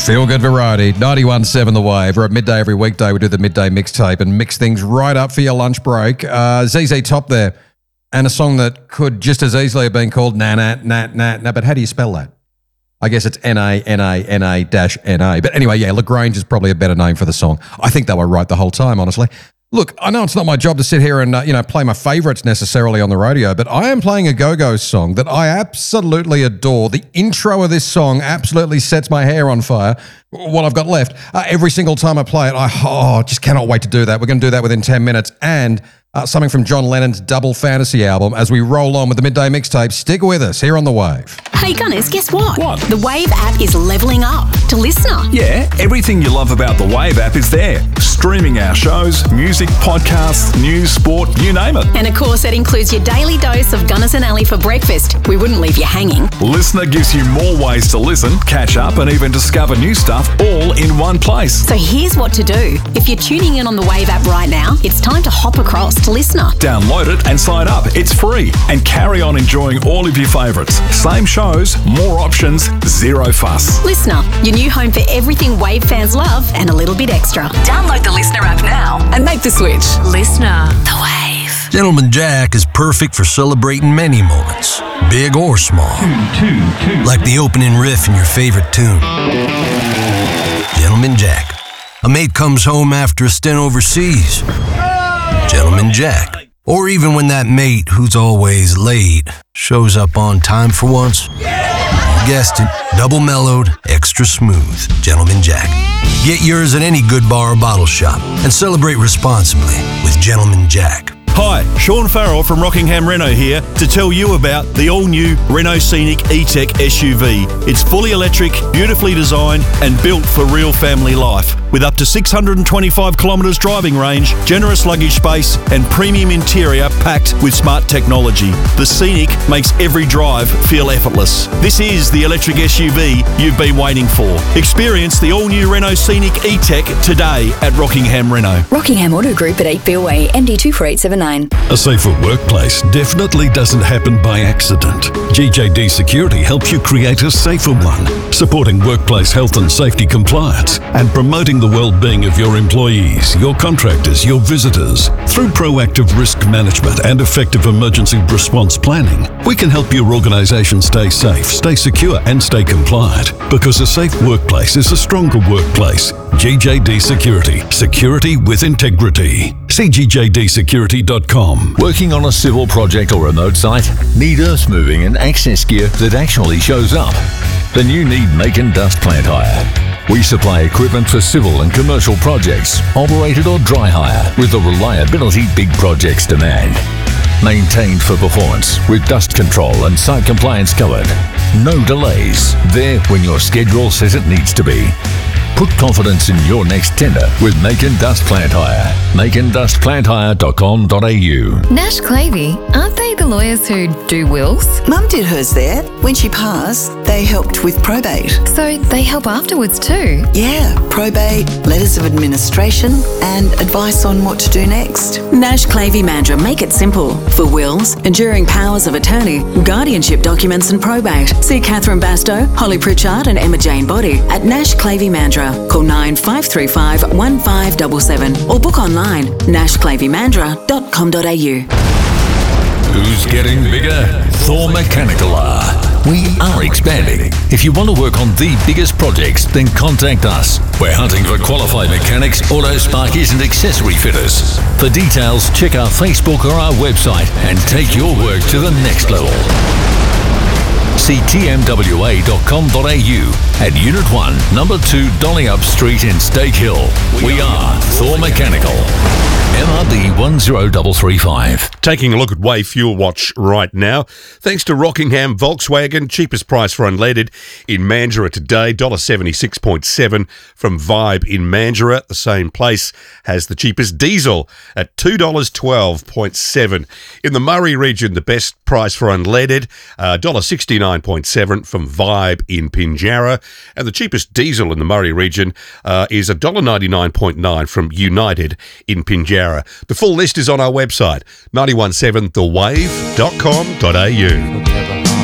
Feel good variety, 91.7 The Wave. We're at midday every weekday. We do the midday mixtape and mix things right up for your lunch break. ZZ Top there, and a song that could just as easily have been called Na Na Na Na Na. But how do you spell that? I guess it's N-A-N-A-N-A-N-A. But anyway, yeah, LaGrange is probably a better name for the song. I think they were right the whole time, honestly. Look, I know it's not my job to sit here and play my favourites necessarily on the radio, but I am playing a Go-Go song that I absolutely adore. The intro of this song absolutely sets my hair on fire. What I've got left. Every single time I play it, I just cannot wait to do that. We're going to do that within 10 minutes. And something from John Lennon's Double Fantasy album as we roll on with the midday mixtape. Stick with us here on The Wave. Hey Gunners, guess what? What? The Wave app is levelling up to Listener. Yeah, everything you love about the Wave app is there. Streaming our shows, music, podcasts, news, sport, you name it. And of course, it includes your daily dose of Gunners and Ali for breakfast. We wouldn't leave you hanging. Listener gives you more ways to listen, catch up, and even discover new stuff all in one place. So here's what to do. If you're tuning in on the Wave app right now, it's time to hop across to Listener. Download it and sign up. It's free. And carry on enjoying all of your favourites. Same shows, more options, zero fuss. Listener, your new home for everything Wave fans love and a little bit extra. Download the Listener app now and make the switch. Listener, the Wave. Gentleman Jack is perfect for celebrating many moments, big or small. Like the opening riff in your favorite tune. Gentleman Jack. A mate comes home after a stint overseas. Gentleman Jack. Or even when that mate who's always late shows up on time for once. You guessed it, double mellowed, extra smooth. Gentleman Jack. Get yours at any good bar or bottle shop and celebrate responsibly with Gentleman Jack. Hi, Sean Farrell from Rockingham Renault here to tell you about the all-new Renault Scenic E-Tech SUV. It's fully electric, beautifully designed and built for real family life. With up to 625 kilometres driving range, generous luggage space and premium interior packed with smart technology, the Scenic makes every drive feel effortless. This is the electric SUV you've been waiting for. Experience the all-new Renault Scenic E-Tech today at Rockingham Renault. Rockingham Auto Group at 8 Beale Way, MD24879. A safer workplace definitely doesn't happen by accident. GJD Security helps you create a safer one, supporting workplace health and safety compliance and promoting the well-being of your employees, your contractors, your visitors. Through proactive risk management and effective emergency response planning, we can help your organisation stay safe, stay secure and stay compliant, because a safe workplace is a stronger workplace. GJD Security. Security with integrity. See GJDsecurity.com. Working on a civil project or remote site? Need earth moving and access gear that actually shows up? Then you need Macon Dust Plant Hire. We supply equipment for civil and commercial projects, operated or dry hire, with the reliability big projects demand. Maintained for performance, with dust control and site compliance covered. No delays. There when your schedule says it needs to be. Put confidence in your next tender with Macon Dust Plant Hire. MaconDustPlantHire.com.au. Nash Clavey, aren't they the lawyers who do wills? Mum did hers there. When she passed, they helped with probate. So they help afterwards too? Yeah, probate, letters of administration, and advice on what to do next. Nash Clavey Mandra make it simple. For wills, enduring powers of attorney, guardianship documents and probate. See Catherine Bastow, Holly Pritchard and Emma Jane Body at Nash Clavey Mandra. Call 9535 1577 or book online nashclavymandra.com.au. Who's getting bigger? Thor Mechanical are. We are expanding. If you want to work on the biggest projects, then contact us. We're hunting for qualified mechanics, auto sparkies and accessory fitters. For details, check our Facebook or our website and take your work to the next level. See tmwa.com.au at Unit 1, Number 2 Dollyup Street in Stake Hill. We are Thor Mechanical. MRB 10335. Taking a look at Way Fuel Watch right now. Thanks to Rockingham Volkswagen, cheapest price for unleaded in Mandurah today, $1.76.7 from Vibe in Mandurah. The same place has the cheapest diesel at $2.12.7. In the Murray region, the best price for unleaded, $1.69.7 from Vibe in Pinjarra. And the cheapest diesel in the Murray region is $1.99.9 from United in Pinjarra. The full list is on our website, 917thewave.com.au.